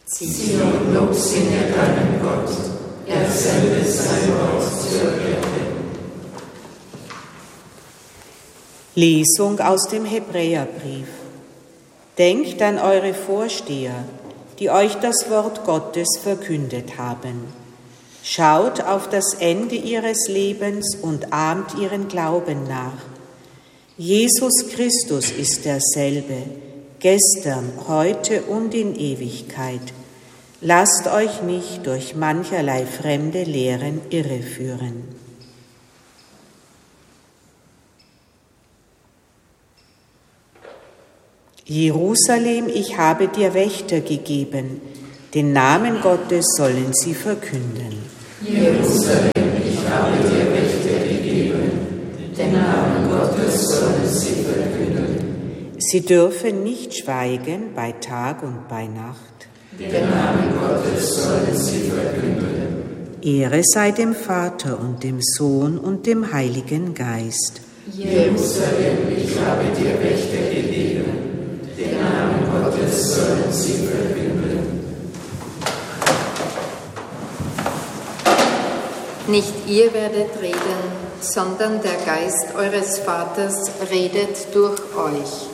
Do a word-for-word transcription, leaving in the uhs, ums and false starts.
Sieh und Lob singe deinem Gott, er sende sein Wort zur Erde. Lesung aus dem Hebräerbrief. Denkt an eure Vorsteher, die euch das Wort Gottes verkündet haben. Schaut auf das Ende ihres Lebens und ahmt ihren Glauben nach. Jesus Christus ist derselbe, gestern, heute und in Ewigkeit. Lasst euch nicht durch mancherlei fremde Lehren irreführen. Jerusalem, ich habe dir Wächter gegeben, den Namen Gottes sollen sie verkünden. Jerusalem, ich habe dir Wächter gegeben, den Namen Gottes sollen sie verkünden. Sie dürfen nicht schweigen bei Tag und bei Nacht. Den Namen Gottes sollen sie verkünden. Ehre sei dem Vater und dem Sohn und dem Heiligen Geist. Jerusalem, ich habe dir Wächter gegeben, den Namen Gottes sollen sie verkünden. Nicht ihr werdet reden, sondern der Geist eures Vaters redet durch euch.